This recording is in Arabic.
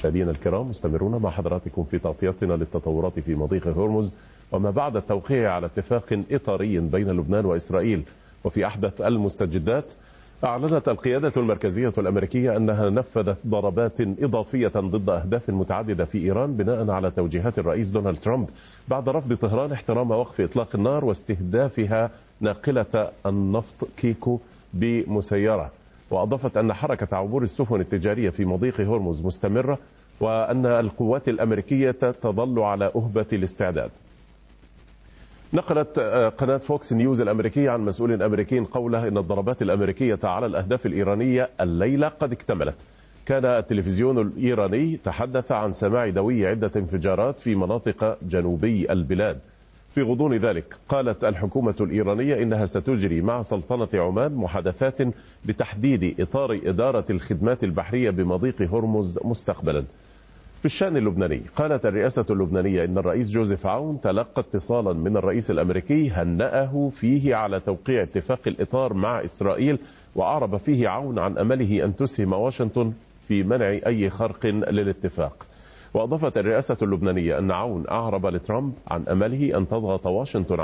مشاهدينا الكرام، مستمرون مع حضراتكم في تغطيتنا للتطورات في مضيق هرمز وما بعد التوقيع على اتفاق إطاري بين لبنان وإسرائيل. وفي أحدث المستجدات، أعلنت القيادة المركزية الأمريكية أنها نفذت ضربات إضافية ضد أهداف متعددة في إيران بناء على توجيهات الرئيس دونالد ترامب بعد رفض طهران احترام وقف إطلاق النار واستهدافها ناقلة النفط كيكو بمسيرة. وأضافت أن حركة عبور السفن التجارية في مضيق هرمز مستمرة، وأن القوات الأمريكية تظل على أهبة الاستعداد. نقلت قناة فوكس نيوز الأمريكية عن مسؤول أمريكي قوله إن الضربات الأمريكية على الأهداف الإيرانية الليلة قد اكتملت. كان التلفزيون الإيراني تحدث عن سماع دوي عدة انفجارات في مناطق جنوبي البلاد. في غضون ذلك، قالت الحكومة الإيرانية إنها ستجري مع سلطنة عمان محادثات بتحديد إطار إدارة الخدمات البحرية بمضيق هرمز مستقبلا. في الشأن اللبناني، قالت الرئاسة اللبنانية إن الرئيس جوزيف عون تلقى اتصالا من الرئيس الأمريكي هنأه فيه على توقيع اتفاق الإطار مع إسرائيل، وأعرب فيه عون عن أمله أن تسهم واشنطن في منع أي خرق للاتفاق. وأضافت الرئاسة اللبنانية أن عون أعرب لترامب عن أمله أن تضغط واشنطن